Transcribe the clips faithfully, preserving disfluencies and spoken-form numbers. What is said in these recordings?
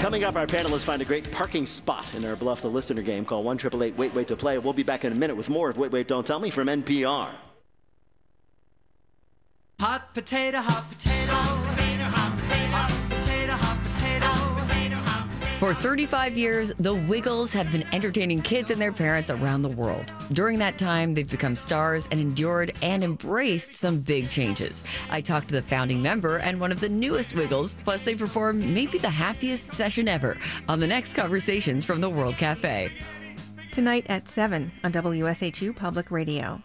Coming up, our panelists find a great parking spot in our Bluff the Listener game. Call one eight eight eight wait wait to play. We'll be back in a minute with more of Wait Wait Don't Tell Me from N P R. Hot potato, hot potato, hot potato, hot potato, hot potato, hot potato, potato, hot potato. For thirty-five years, the Wiggles have been entertaining kids and their parents around the world. During that time, they've become stars and endured and embraced some big changes. I talked to the founding member and one of the newest Wiggles, plus they performed maybe the happiest session ever on the next Conversations from the World Cafe. Tonight at seven on W S H U Public Radio.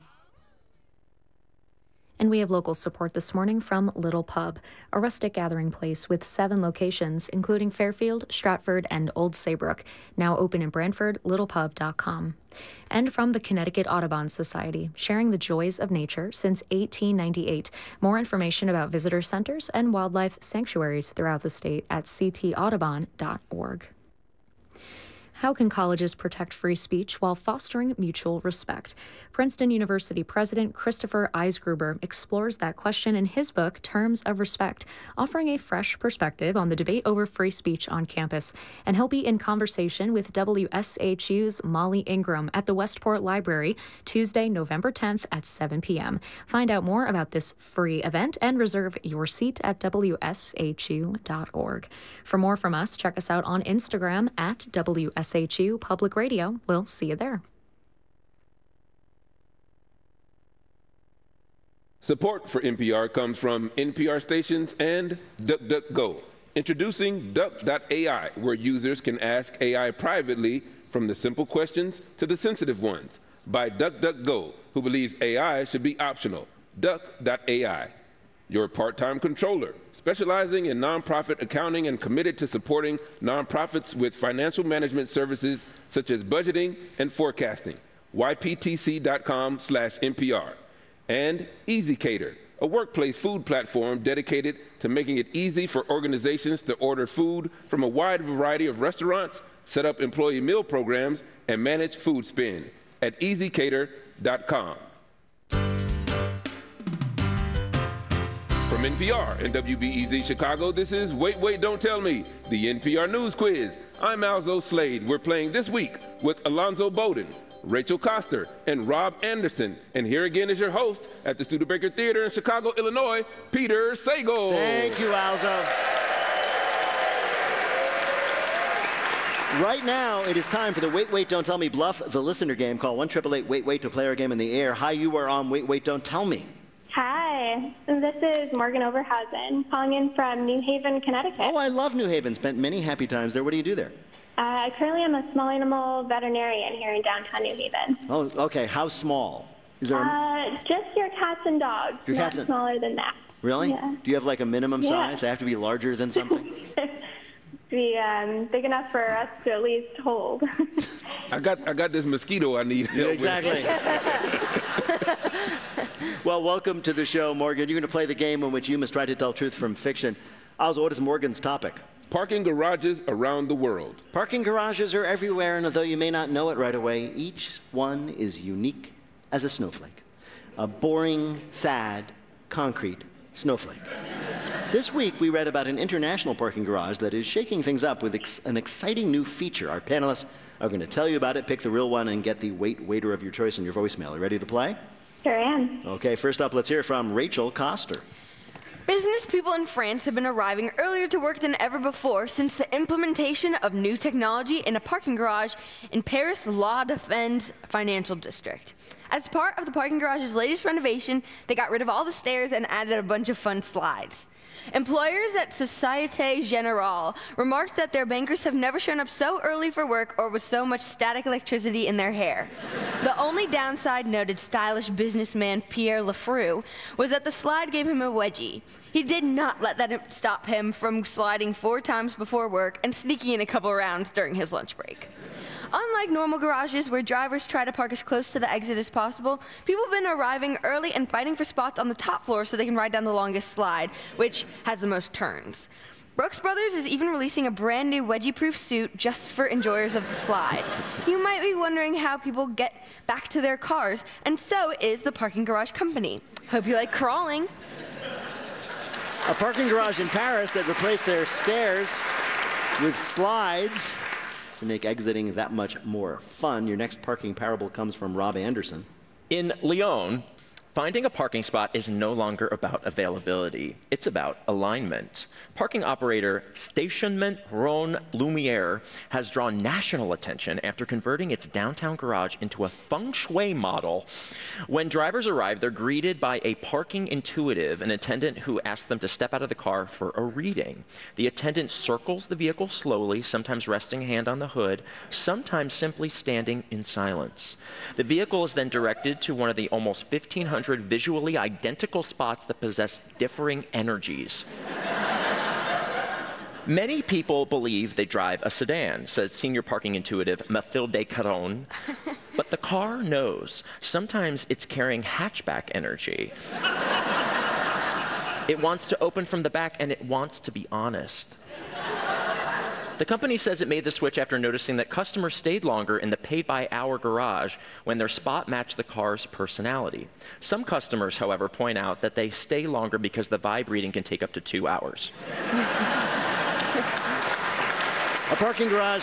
And we have local support this morning from Little Pub, a rustic gathering place with seven locations, including Fairfield, Stratford, and Old Saybrook, now open in Brantford, little pub dot com. And from the Connecticut Audubon Society, sharing the joys of nature since eighteen ninety-eight. More information about visitor centers and wildlife sanctuaries throughout the state at c t audubon dot org. How can colleges protect free speech while fostering mutual respect? Princeton University President Christopher Eisgruber explores that question in his book, Terms of Respect, offering a fresh perspective on the debate over free speech on campus. And he'll be in conversation with W S H U's Molly Ingram at the Westport Library Tuesday, November tenth at seven p.m. Find out more about this free event and reserve your seat at w s h u dot org. For more from us, check us out on Instagram at W S H U Public Radio. We'll see you there. Support for N P R comes from N P R stations and DuckDuckGo. Introducing Duck dot A I, where users can ask A I privately from the simple questions to the sensitive ones. By DuckDuckGo, who believes A I should be optional. Duck dot A I. Your part-time controller, specializing in nonprofit accounting and committed to supporting nonprofits with financial management services such as budgeting and forecasting. y p t c dot com slash N P R. And EasyCater, a workplace food platform dedicated to making it easy for organizations to order food from a wide variety of restaurants, set up employee meal programs, and manage food spend at easy cater dot com. From N P R and W B E Z Chicago, this is Wait, Wait, Don't Tell Me, the N P R News Quiz. I'm Alzo Slade. We're playing this week with Alonzo Bowden, Rachel Coster, and Rob Anderson. And here again is your host at the Studebaker Theater in Chicago, Illinois, Peter Sagal. Thank you, Alzo. Right now, it is time for the Wait, Wait, Don't Tell Me Bluff the Listener game. Call one eight eight eight wait wait to play our game in the air. Hi, you are on Wait, Wait, Don't Tell Me. Hi, this is Morgan Overhausen, calling in from New Haven, Connecticut. Oh, I love New Haven. Spent many happy times there. What do you do there? Uh, I currently am a small animal veterinarian here in downtown New Haven. Oh, okay. How small? Is there? A... Uh, just your cats and dogs. Your not cats and... smaller than that. Really? Yeah. Do you have like a minimum yeah. size? They have to be larger than something? Be um, big enough for us to at least hold. I got I got this mosquito I need help Exactly. Well, welcome to the show, Morgan. You're going to play the game in which you must try to tell truth from fiction. Also, what is Morgan's topic? Parking garages around the world. Parking garages are everywhere, and although you may not know it right away, each one is unique as a snowflake. A boring, sad, concrete snowflake. This week, we read about an international parking garage that is shaking things up with ex an exciting new feature. Our panelists are going to tell you about it, pick the real one, and get the wait waiter of your choice in your voicemail. Are you ready to play? Sure am. Okay, first up, let's hear from Rachel Coster. Business people in France have been arriving earlier to work than ever before since the implementation of new technology in a parking garage in Paris' La Défense financial district. As part of the parking garage's latest renovation, they got rid of all the stairs and added a bunch of fun slides. Employers at Societe Generale remarked that their bankers have never shown up so early for work or with so much static electricity in their hair. The only downside, noted stylish businessman Pierre Lefroux, was that the slide gave him a wedgie. He did not let that stop him from sliding four times before work and sneaking in a couple rounds during his lunch break. Unlike normal garages where drivers try to park as close to the exit as possible, people have been arriving early and fighting for spots on the top floor so they can ride down the longest slide, which has the most turns. Brooks Brothers is even releasing a brand new wedgie-proof suit just for enjoyers of the slide. You might be wondering how people get back to their cars, and so is the parking garage company. Hope you like crawling. A parking garage in Paris that replaced their stairs with slides to make exiting that much more fun. Your next parking parable comes from Rob Anderson. In Lyon, finding a parking spot is no longer about availability. It's about alignment. Parking operator Stationnement Rhône Lumière has drawn national attention after converting its downtown garage into a feng shui model. When drivers arrive, they're greeted by a parking intuitive, an attendant who asks them to step out of the car for a reading. The attendant circles the vehicle slowly, sometimes resting a hand on the hood, sometimes simply standing in silence. The vehicle is then directed to one of the almost fifteen hundred visually identical spots that possess differing energies. Many people believe they drive a sedan, says senior parking intuitive Mathilde Caron. But the car knows. Sometimes it's carrying hatchback energy. It wants to open from the back, and it wants to be honest. The company says it made the switch after noticing that customers stayed longer in the paid-by-hour garage when their spot matched the car's personality. Some customers, however, point out that they stay longer because the vibe reading can take up to two hours. A parking garage.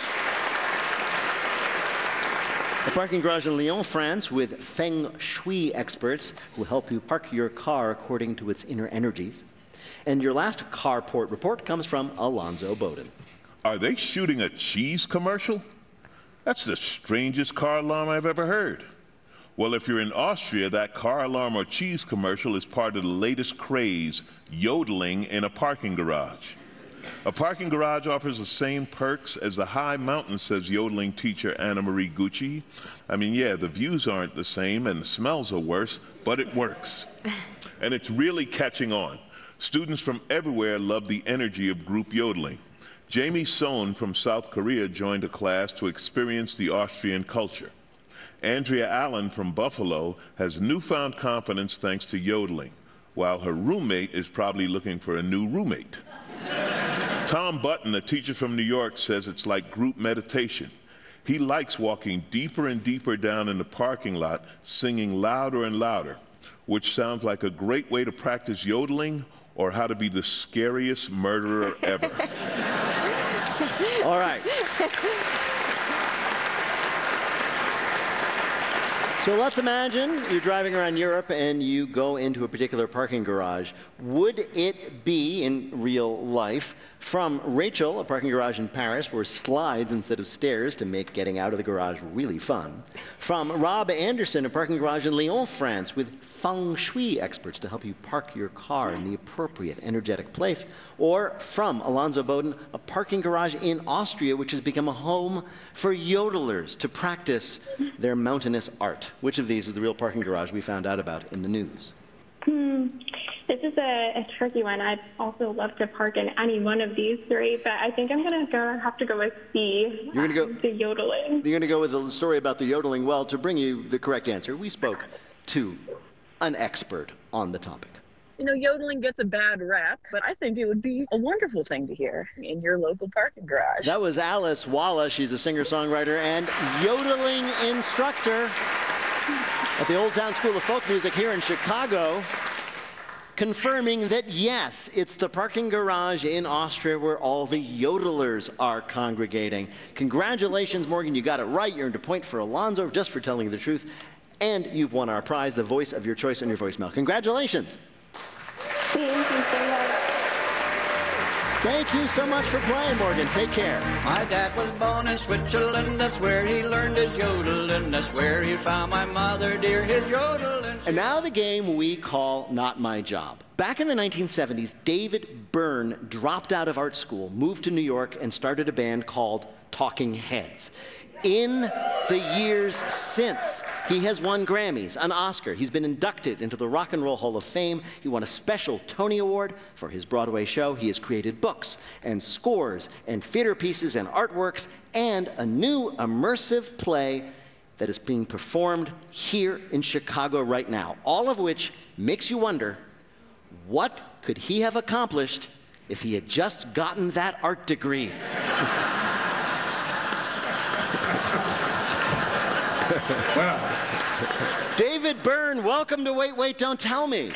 A parking garage in Lyon, France, with feng shui experts who help you park your car according to its inner energies. And your last carport report comes from Alonzo Bowden. Are they shooting a cheese commercial? That's the strangest car alarm I've ever heard. Well, if you're in Austria, that car alarm or cheese commercial is part of the latest craze, yodeling in a parking garage. A parking garage offers the same perks as the high mountain, says yodeling teacher Anna Marie Gucci. I mean, yeah, the views aren't the same and the smells are worse, but it works. And it's really catching on. Students from everywhere love the energy of group yodeling. Jamie Sohn from South Korea joined a class to experience the Austrian culture. Andrea Allen from Buffalo has newfound confidence thanks to yodeling, while her roommate is probably looking for a new roommate. Tom Button, a teacher from New York, says it's like group meditation. He likes walking deeper and deeper down in the parking lot, singing louder and louder, which sounds like a great way to practice yodeling or how to be the scariest murderer ever. All right. So let's imagine you're driving around Europe and you go into a particular parking garage. Would it be, in real life, from Rachel, a parking garage in Paris where slides instead of stairs to make getting out of the garage really fun? From Rob Anderson, a parking garage in Lyon, France, with feng shui experts to help you park your car in the appropriate energetic place? Or from Alonzo Bowden, a parking garage in Austria which has become a home for yodelers to practice their mountainous art? Which of these is the real parking garage we found out about in the news? Hmm. This is a, a tricky one. I'd also love to park in any one of these three, but I think I'm going to go have to go with C. You're going to go um, the yodeling. You're going to go with the story about the yodeling. Well, to bring you the correct answer, we spoke to an expert on the topic. You know, yodeling gets a bad rap, but I think it would be a wonderful thing to hear in your local parking garage. That was Alice Walla. She's a singer-songwriter and yodeling instructor at the Old Town School of Folk Music here in Chicago, confirming that, yes, it's the parking garage in Austria where all the yodelers are congregating. Congratulations, Morgan. You got it right. You earned a point for Alonzo just for telling the truth. And you've won our prize, the voice of your choice on your voicemail. Congratulations. Thank you so much. Thank you so much for playing, Morgan. Take care. My dad was born in Switzerland, that's where he learned his yodeling, that's where he found my mother dear, his yodeling. And now the game we call Not My Job. Back in the nineteen seventies, David Byrne dropped out of art school, moved to New York, and started a band called Talking Heads. In the years since, he has won Grammys, an Oscar. He's been inducted into the Rock and Roll Hall of Fame. He won a special Tony Award for his Broadway show. He has created books and scores and theater pieces and artworks and a new immersive play that is being performed here in Chicago right now, all of which makes you wonder, what could he have accomplished if he had just gotten that art degree? Well, David Byrne, welcome to Wait, Wait, Don't Tell Me.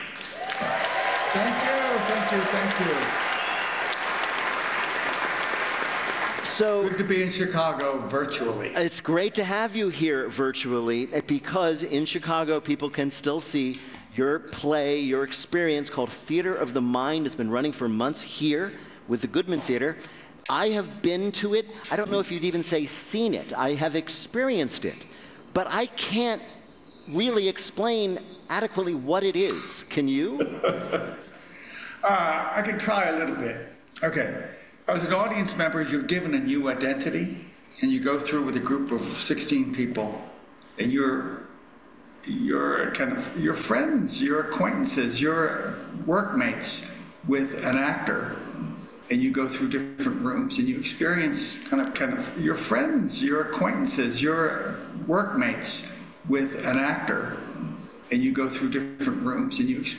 Thank you, thank you, thank you. So good to be in Chicago virtually. It's great to have you here virtually because in Chicago, people can still see your play, your experience called Theater of the Mind has been running for months here with the Goodman Theater. I have been to it. I don't know if you'd even say seen it. I have experienced it, but I can't really explain adequately what it is. Can you? uh, I can try a little bit. Okay. As an audience member, you're given a new identity, and you go through with a group of sixteen people, and you're you're kind of your friends, your acquaintances, your workmates with an actor, and you go through different rooms, and you experience kind of kind of your friends, your acquaintances, your workmates with an actor, and you go through different rooms, and you experience